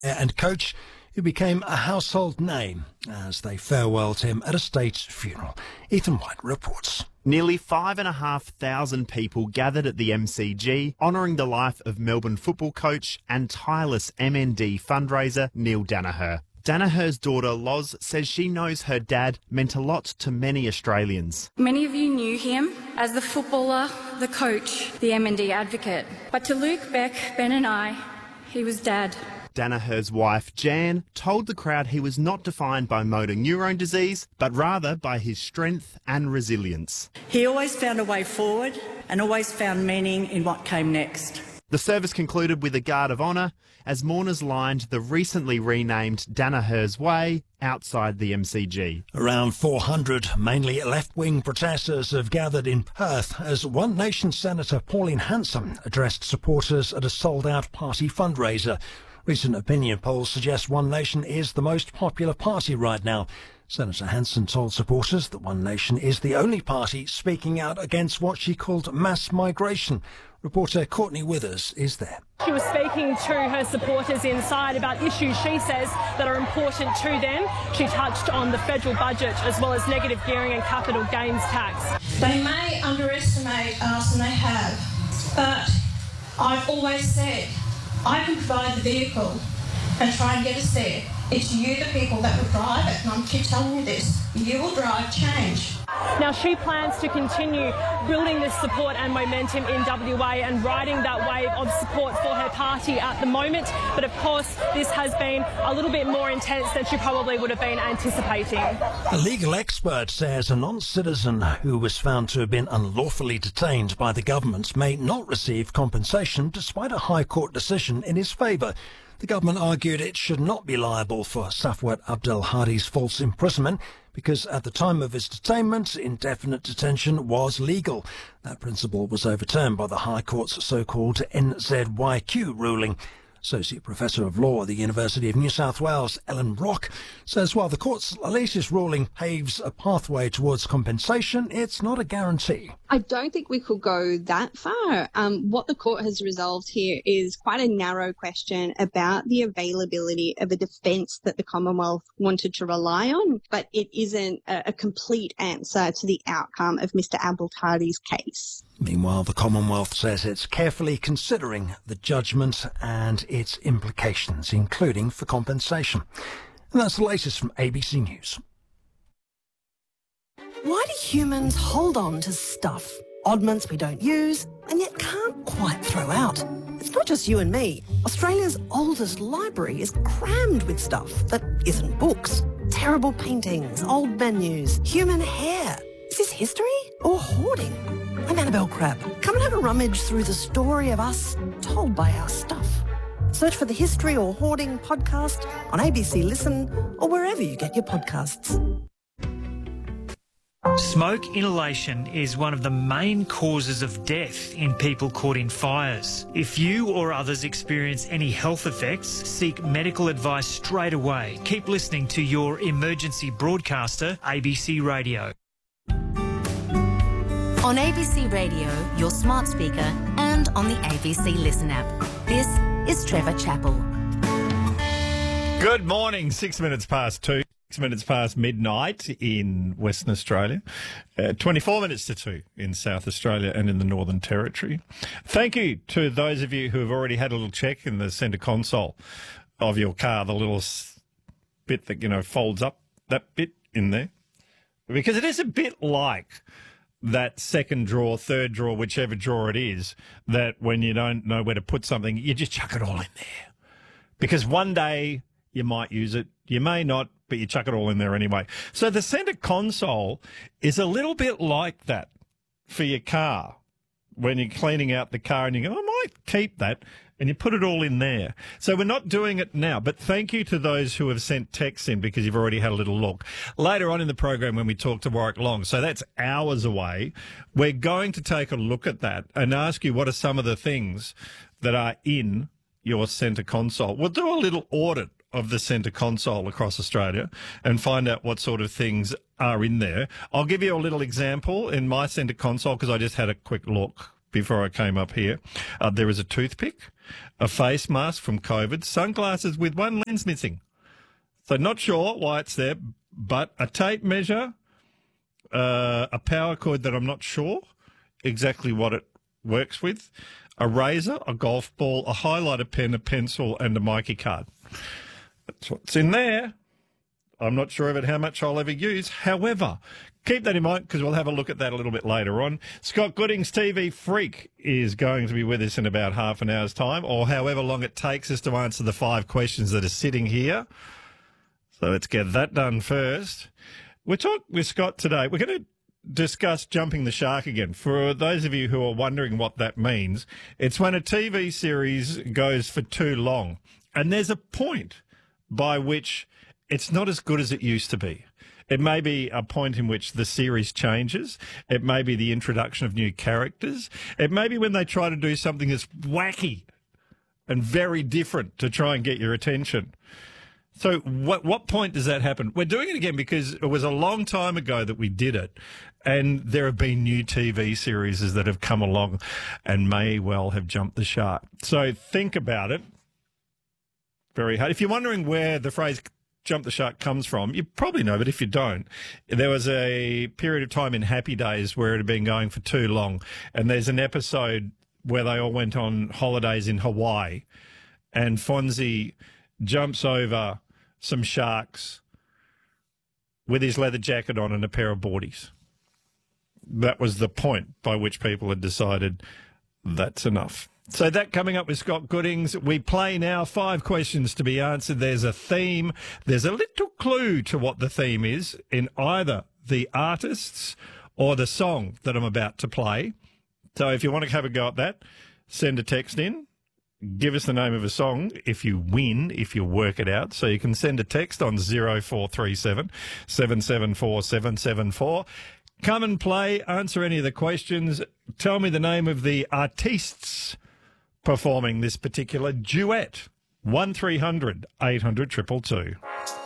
and coach who became a household name as they farewelled him at a state funeral. Ethan White reports. Nearly 5,500 people gathered at the MCG, honouring the life of Melbourne football coach and tireless MND fundraiser Neil Daniher. Daniher's daughter Loz says she knows her dad meant a lot to many Australians. Many of you knew him as the footballer, the coach, the MND advocate. But to Luke, Beck, Ben and I, he was Dad. Daniher's wife, Jan, told the crowd he was not defined by motor neurone disease, but rather by his strength and resilience. He always found a way forward and always found meaning in what came next. The service concluded with a guard of honour as mourners lined the recently renamed Daniher's Way outside the MCG. Around 400, mainly left-wing protesters have gathered in Perth as One Nation Senator Pauline Hanson addressed supporters at a sold-out party fundraiser. Recent opinion polls suggest One Nation is the most popular party right now. Senator Hanson told supporters that One Nation is the only party speaking out against what she called mass migration. Reporter Courtney Withers is there. She was speaking to her supporters inside about issues she says that are important to them. She touched on the federal budget as well as negative gearing and capital gains tax. They may underestimate us, and they have, but I've always said I can provide the vehicle and try and get us there. It's you, the people, that will drive it, and I keep telling you this. You will drive change. Now, she plans to continue building this support and momentum in WA and riding that wave of support for her party at the moment. But of course, this has been a little bit more intense than she probably would have been anticipating. A legal expert says a non-citizen who was found to have been unlawfully detained by the government may not receive compensation despite a High Court decision in his favour. The government argued it should not be liable for Safwat Abdel Hadi's false imprisonment because at the time of his detainment, indefinite detention was legal. That principle was overturned by the High Court's so-called NZYQ ruling. Associate Professor of Law at the University of New South Wales, Ellen Rock, says while the court's latest ruling paves a pathway towards compensation, it's not a guarantee. I don't think we could go that far. What the court has resolved here is quite a narrow question about the availability of a defence that the Commonwealth wanted to rely on, but it isn't a complete answer to the outcome of Mr Abdel Hadi's case. Meanwhile, the Commonwealth says it's carefully considering the judgment and its implications, including for compensation. And that's the latest from ABC News. Why do humans hold on to stuff, oddments we don't use, and yet can't quite throw out? It's not just you and me. Australia's oldest library is crammed with stuff that isn't books. Terrible paintings, old menus, human hair. Is this history or hoarding? I'm Annabelle Crabb. Come and have a rummage through the story of us told by our stuff. Search for the History or Hoarding podcast on ABC Listen or wherever you get your podcasts. Smoke inhalation is one of the main causes of death in people caught in fires. If you or others experience any health effects, seek medical advice straight away. Keep listening to your emergency broadcaster, ABC Radio. On ABC Radio, your smart speaker, and on the ABC Listen app. This is Trevor Chappell. Good morning, 6 minutes past 2, 6 minutes past midnight in Western Australia, 24 minutes to 2 in South Australia and in the Northern Territory. Thank you to those of you who have already had a little check in the centre console of your car, the little bit that, folds up, that bit in there. Because it is a bit like that second drawer, third drawer, whichever drawer it is, that when you don't know where to put something, you just chuck it all in there. Because one day you might use it, you may not, but you chuck it all in there anyway. So the centre console is a little bit like that for your car. When you're cleaning out the car and you go, I might keep that, and you put it all in there. So we're not doing it now, but thank you to those who have sent texts in because you've already had a little look. Later on in the program when we talk to Warwick Long, so that's hours away, we're going to take a look at that and ask you what are some of the things that are in your centre console. We'll do a little audit of the centre console across Australia and find out what sort of things are in there. I'll give you a little example in my centre console because I just had a quick look before I came up here. There is a toothpick, a face mask from COVID, sunglasses with one lens missing. So not sure why it's there, but a tape measure, a power cord that I'm not sure exactly what it works with, a razor, a golf ball, a highlighter pen, a pencil, and a Mikey card. That's what's in there. I'm not sure about how much I'll ever use. However, keep that in mind because we'll have a look at that a little bit later on. Scott Goodings, TV Freak, is going to be with us in about half an hour's time, or however long it takes us to answer the 5 questions that are sitting here. So let's get that done first. We're talking with Scott today. We're going to discuss jumping the shark again. For those of you who are wondering what that means, it's when a TV series goes for too long. And there's a point by which it's not as good as it used to be. It may be a point in which the series changes. It may be the introduction of new characters. It may be when they try to do something that's wacky and very different to try and get your attention. So what point does that happen? We're doing it again because it was a long time ago that we did it, and there have been new TV series that have come along and may well have jumped the shark. So think about it very hard. If you're wondering where the phrase jump the shark comes from, you probably know, but if you don't, there was a period of time in Happy Days where it had been going for too long, and there's an episode where they all went on holidays in Hawaii, and Fonzie jumps over some sharks with his leather jacket on and a pair of boardies. That was the point by which people had decided that's enough. So that coming up with Scott Goodings. We play now 5 questions to be answered. There's a theme. There's a little clue to what the theme is in either the artists or the song that I'm about to play. So if you want to have a go at that, send a text in. Give us the name of a song if you win, if you work it out. So you can send a text on 0437 774 774. Come and play, answer any of the questions. Tell me the name of the artists performing this particular duet. 1300 800 222.